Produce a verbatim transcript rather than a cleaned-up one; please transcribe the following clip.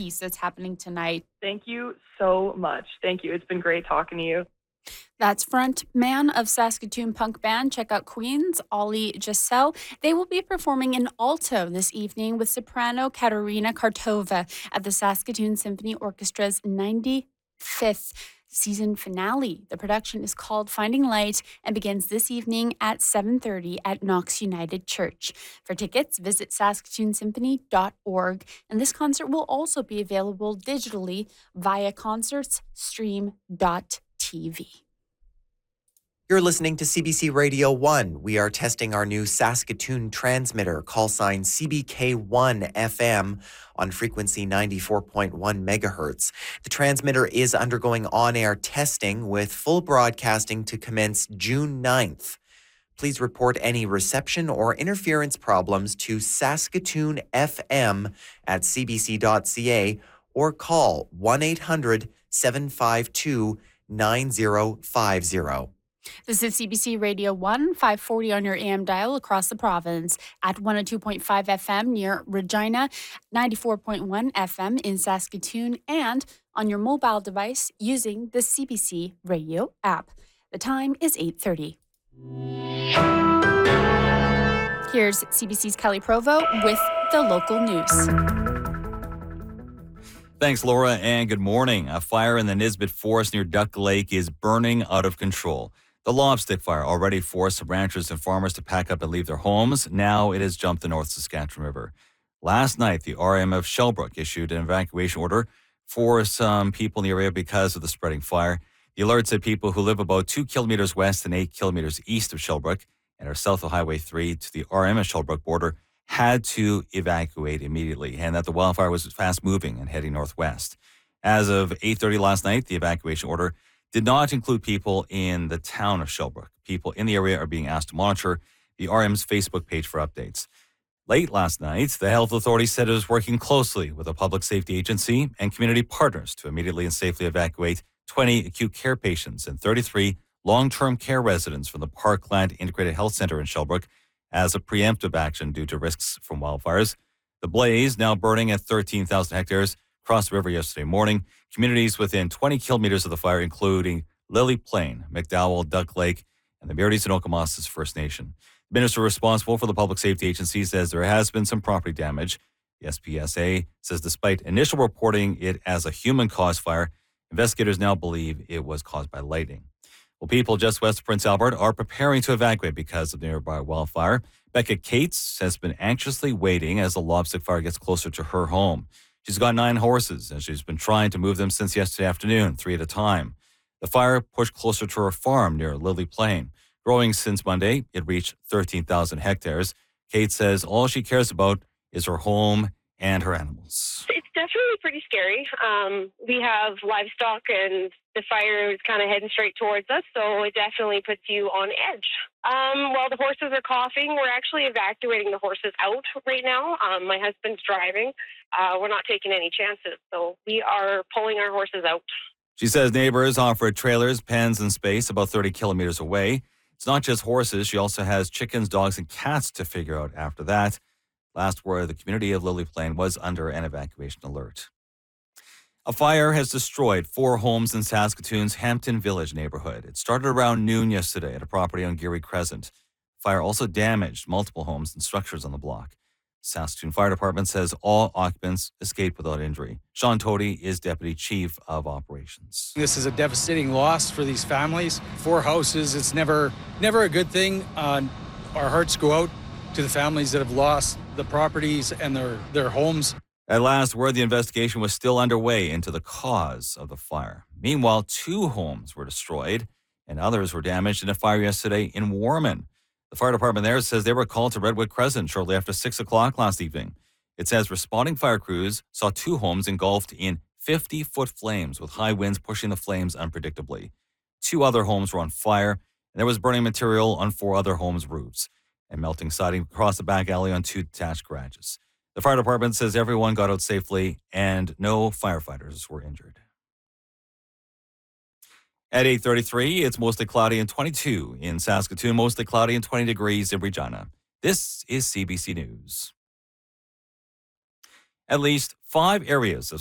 piece that's happening tonight. Thank you so much. Thank you. It's been great talking to you. That's front man of Saskatoon punk band Check Out Queens, Ollie Giselle. They will be performing in alto this evening with soprano Katerina Kartova at the Saskatoon Symphony Orchestra's ninety-fifth season finale. The production is called Finding Light and begins this evening at seven thirty at Knox United Church. For tickets, visit saskatoon symphony dot org. And this concert will also be available digitally via concerts stream dot t v. You're listening to C B C Radio one. We are testing our new Saskatoon transmitter, call sign C B K one F M, on frequency ninety-four point one megahertz. The transmitter is undergoing on-air testing with full broadcasting to commence June ninth. Please report any reception or interference problems to Saskatoon F M at c b c dot c a or call one eight hundred seven five two nine zero five zero. This is C B C Radio one, five forty on your A M dial across the province at one oh two point five F M near Regina, ninety-four point one F M in Saskatoon, and on your mobile device using the C B C Radio app. The time is eight thirty. Here's C B C's Kelly Provo with the local news. Thanks, Laura, and good morning. A fire in the Nisbet Forest near Duck Lake is burning out of control. The Lobstick fire already forced some ranchers and farmers to pack up and leave their homes. Now it has jumped the North Saskatchewan River. Last night, the R M of Shellbrook issued an evacuation order for some people in the area because of the spreading fire. The alert said people who live about two kilometers west and eight kilometers east of Shellbrook and are south of Highway three to the R M of Shellbrook border had to evacuate immediately, and that the wildfire was fast moving and heading northwest. As of eight thirty last night, the evacuation order did not include people in the town of Shellbrook. People in the area are being asked to monitor the R M's Facebook page for updates. Late last night, the health authority said it was working closely with a public safety agency and community partners to immediately and safely evacuate twenty acute care patients and thirty-three long-term care residents from the Parkland Integrated Health Center in Shellbrook as a preemptive action due to risks from wildfires. The blaze, now burning at thirteen thousand hectares, crossed the river yesterday morning. Communities within twenty kilometers of the fire, including Lily Plain, McDowell, Duck Lake, and the Métis and Okamasas First Nation. The minister responsible for the public safety agency says there has been some property damage. The S P S A says despite initial reporting it as a human-caused fire, investigators now believe it was caused by lightning. Well, people just west of Prince Albert are preparing to evacuate because of the nearby wildfire. Becca Cates has been anxiously waiting as the Lobstick fire gets closer to her home. She's got nine horses, and she's been trying to move them since yesterday afternoon, three at a time. The fire pushed closer to her farm near Lily Plain. Growing since Monday, it reached thirteen thousand hectares. Kate says all she cares about is her home and her animals. It's definitely pretty scary. Um, we have livestock, and the fire is kind of heading straight towards us, so it definitely puts you on edge. Um, while the horses are coughing, we're actually evacuating the horses out right now. Um, my husband's driving. Uh, we're not taking any chances, so we are pulling our horses out. She says neighbors offered trailers, pens, and space about thirty kilometers away. It's not just horses. She also has chickens, dogs, and cats to figure out after that. Last word, the community of Lily Plain was under an evacuation alert. A fire has destroyed four homes in Saskatoon's Hampton Village neighborhood. It started around noon yesterday at a property on Geary Crescent. Fire also damaged multiple homes and structures on the block. Saskatoon Fire Department says all occupants escaped without injury. Sean Tody is Deputy Chief of Operations. This is a devastating loss for these families. Four houses, it's never never a good thing. Uh, our hearts go out to the families that have lost the properties and their, their homes. At last word, the investigation was still underway into the cause of the fire. Meanwhile, two homes were destroyed and others were damaged in a fire yesterday in Warman. The fire department there says they were called to Redwood Crescent shortly after six o'clock last evening. It says responding fire crews saw two homes engulfed in fifty-foot flames with high winds pushing the flames unpredictably. Two other homes were on fire, and there was burning material on four other homes' roofs and melting siding across the back alley on two detached garages. The fire department says everyone got out safely and no firefighters were injured. At eight thirty-three, it's mostly cloudy and twenty-two in Saskatoon, mostly cloudy and twenty degrees in Regina. This is C B C News. At least five areas of